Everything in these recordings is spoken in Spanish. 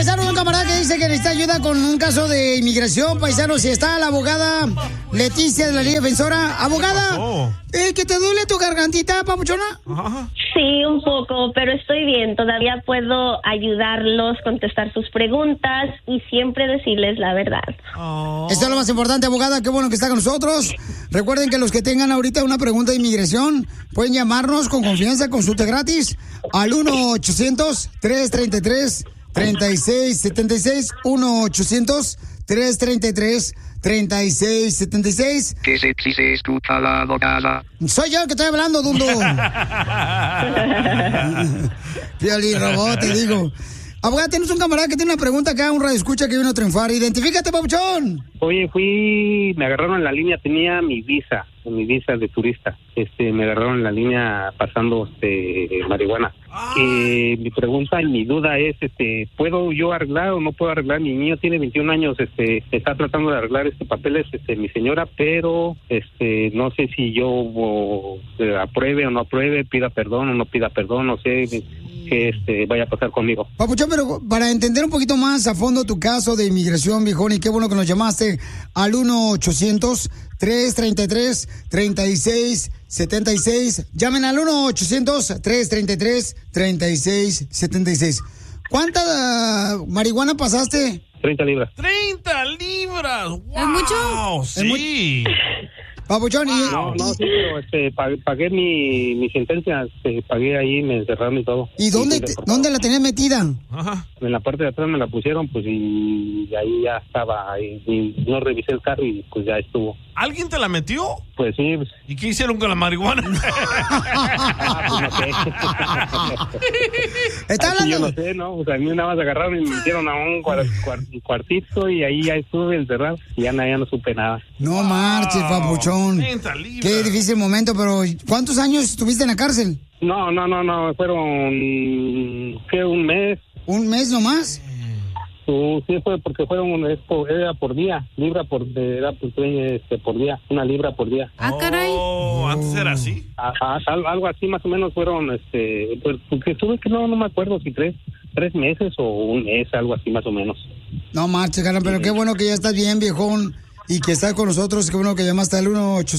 paisano, un camarada que dice que necesita ayuda con un caso de inmigración, paisano. Si está la abogada Leticia de la Liga Defensora. Abogada, ¿que te duele tu gargantita, papuchona? Sí, un poco, pero estoy bien. Todavía puedo ayudarlos, contestar sus preguntas y siempre decirles la verdad. Esto es lo más importante, abogada. Qué bueno que está con nosotros. Recuerden que los que tengan ahorita una pregunta de inmigración pueden llamarnos con confianza, consulta gratis al 1-800-333-3676. 1-800-333-3676. Que se escucha la abogada. Soy yo el que estoy hablando, Dundo. Piolín Robot, te digo. Abogada, tienes un camarada que tiene una pregunta acá, un radioescucha que vino a triunfar. Identifícate, papuchón. Oye, me agarraron en la línea, tenía mi visa de turista. Me agarraron en la línea pasando marihuana. Mi pregunta y mi duda es, ¿puedo yo arreglar o no puedo arreglar? Mi niño tiene 21 años, está tratando de arreglar papeles, mi señora, pero no sé si yo apruebe o no apruebe, pida perdón o no pida perdón, no sé qué vaya a pasar conmigo. Papuchón, pero para entender un poquito más a fondo tu caso de inmigración, viejón, y qué bueno que nos llamaste al 1-800-333-3676. Llamen al 1-800-333-3676. ¿Cuánta marihuana pasaste? 30 libras. ¡30 libras! ¡Wow! ¿Es mucho? Sí. Papuchón, No, sí, pero pagué mi sentencia, pagué ahí, me encerraron y todo. ¿Y dónde la tenías metida? Ajá. En la parte de atrás me la pusieron, pues, y ahí ya estaba, ahí, y no revisé el carro y pues ya estuvo. ¿Alguien te la metió? Pues sí. ¿Y qué hicieron con la marihuana? ¿Está hablando? Yo no sé, ¿no? Pues a mí nada más agarraron y me metieron a un cuartito y ahí ya estuve encerrado y ya no supe nada. No marches, papuchón. 30 libras. Qué difícil momento, pero ¿cuántos años estuviste en la cárcel? No, fueron, ¿qué? ¿Un mes? ¿Un mes nomás? Sí, fue porque era por día, por día, 1 libra por día. Ah, caray. ¿Antes era así? Algo así más o menos fueron, pues, porque estuve que no me acuerdo si tres meses o un mes, algo así más o menos. No marches, carnal, pero qué bueno que ya estás bien, viejón, y que estás con nosotros. Qué bueno que llamaste al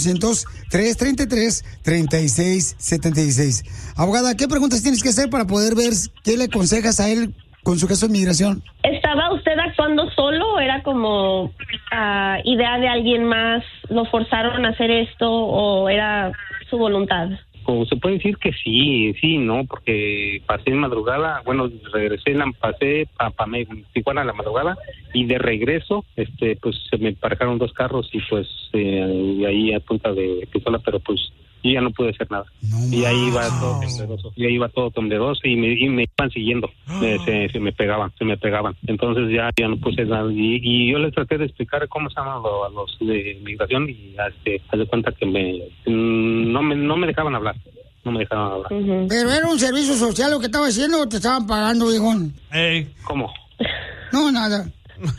1-800-333-3676. Abogada, ¿qué preguntas tienes que hacer para poder ver qué le aconsejas a él con su caso de migración? ¿Estaba usted actuando solo o era como idea de alguien más? ¿Lo forzaron a hacer esto o era su voluntad? Como se puede decir que sí, ¿no? Porque pasé en madrugada, regresé, pasé a Tijuana a la madrugada y de regreso, pues se me pararon 2 carros y pues y ahí a punta de pistola, pero pues yo ya no pude hacer nada. Y ahí iba todo tembleroso, y me iban siguiendo, se me pegaban. Entonces ya no puse nada. Y yo les traté de explicar cómo se llaman a los de migración y haz de cuenta que no me dejaban hablar. Uh-huh. Pero era un servicio social lo que estaba haciendo o te estaban pagando, viejón. ¿Cómo? No, nada.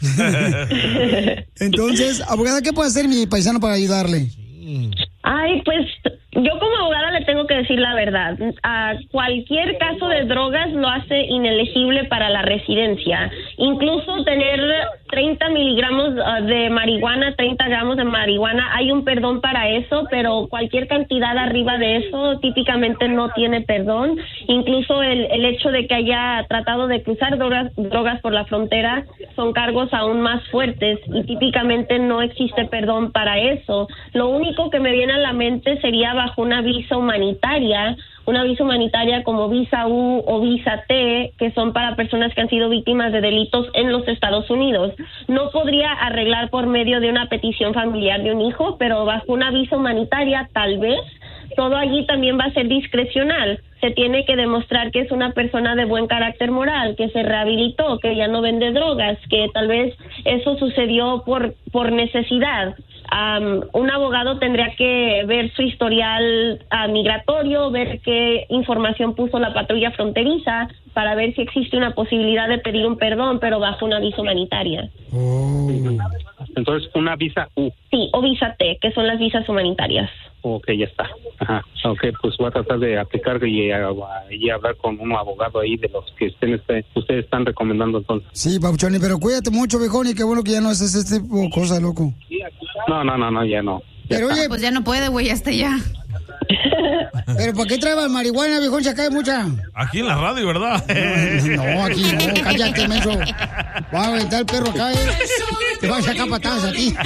Entonces, abogada, ¿qué puede hacer mi paisano para ayudarle? Ay, pues yo como abogada le tengo que decir la verdad. Cualquier caso de drogas lo hace inelegible para la residencia. Incluso tener 30 miligramos de marihuana, 30 gramos de marihuana, hay un perdón para eso, pero cualquier cantidad arriba de eso típicamente no tiene perdón. Incluso el hecho de que haya tratado de cruzar drogas por la frontera son cargos aún más fuertes y típicamente no existe perdón para eso. Lo único que me viene a la mente sería bajo una visa humanitaria como visa U o visa T, que son para personas que han sido víctimas de delitos en los Estados Unidos. No podría arreglar por medio de una petición familiar de un hijo, pero bajo una visa humanitaria tal vez. Todo allí también va a ser discrecional. Se tiene que demostrar que es una persona de buen carácter moral, que se rehabilitó, que ya no vende drogas, que tal vez eso sucedió por necesidad. Un abogado tendría que ver su historial migratorio, ver qué información puso la patrulla fronteriza para ver si existe una posibilidad de pedir un perdón, pero bajo una visa humanitaria. Entonces, una visa U. Sí, o visa T, que son las visas humanitarias. Ok, ya está. Ajá. Ok, pues voy a tratar de aplicar y hablar con un abogado ahí de los que ustedes están recomendando entonces. Sí, Papuchón, pero cuídate mucho, viejón, y qué bueno que ya no haces este tipo de cosas, loco. No, ya no. Pero oye, pues ya no puede, güey, hasta ya. ¿Pero por qué traes marihuana, viejón? Se cae mucha. Aquí en la radio, ¿verdad? No, aquí no, cállate, menso. Va a aventar el perro acá, Te va a sacar patadas a ti.